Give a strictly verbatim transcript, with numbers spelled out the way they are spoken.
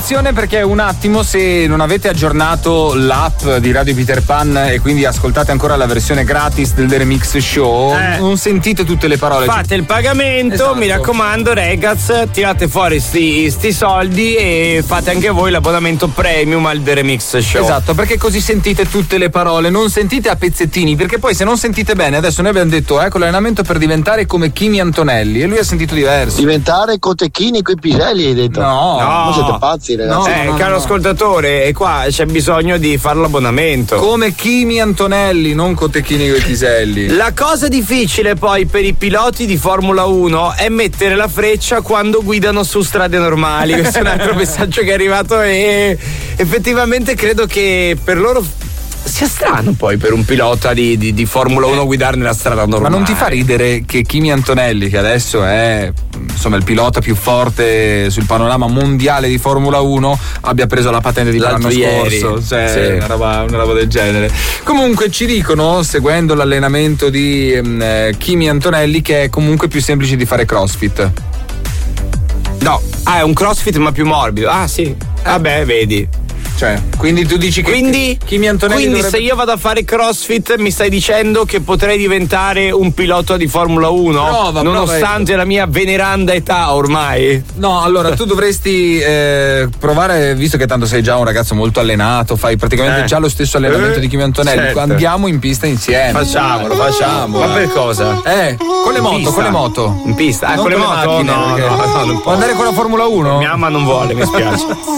attenzione perché un attimo, se non avete aggiornato l'app di Radio Peter Pan e quindi ascoltate ancora la versione gratis del The Remix Show, eh. non sentite tutte le parole. Fate il pagamento, esatto. Mi raccomando, ragazzi, tirate fuori sti, sti soldi e fate anche voi l'abbonamento premium al The Remix Show. Esatto, perché così sentite tutte le parole, non sentite a pezzettini, perché poi se non sentite bene, adesso noi abbiamo detto ecco l'allenamento per diventare come Kimi Antonelli e lui ha sentito diverso. Diventare cotechini coi piselli, hai detto? No, no. Ma siete pazzi, ragazzi? No, eh, no, caro no. ascoltatore, e qua c'è bisogno di fare l'abbonamento. Come Kimi Antonelli, non cotechini coi piselli. La cosa difficile poi per i piloti di Formula uno è mettere la freccia quando guidano su strade normali. Questo è un altro messaggio che è arrivato e effettivamente credo che per loro sia strano poi per un pilota di, di, di Formula uno guidare nella strada normale. Ma non ti fa ridere che Kimi Antonelli, che adesso è insomma il pilota più forte sul panorama mondiale di Formula uno, abbia preso la patente di l'anno scorso? Cioè, sì. una, roba, una roba del genere. Comunque ci dicono, seguendo l'allenamento di eh, Kimi Antonelli, che è comunque più semplice di fare CrossFit. No, ah, è un CrossFit ma più morbido. Ah sì, vabbè, vedi. Cioè, quindi tu dici che quindi, Kimi Antonelli quindi dovrebbe... se io vado a fare CrossFit mi stai dicendo che potrei diventare un pilota di Formula uno? Prova, nonostante prova. la mia veneranda età ormai? No, allora tu dovresti eh, provare, visto che tanto sei già un ragazzo molto allenato, fai praticamente eh. già lo stesso allenamento eh, di Kimi Antonelli, certo. Andiamo in pista insieme. Facciamolo, facciamo. Ma per cosa? Eh, con le moto, pista. con le moto. In pista? Ah, non con le con moto? macchine, no, no, no, non può andare con la Formula uno? Mia mamma non vuole, mi spiace.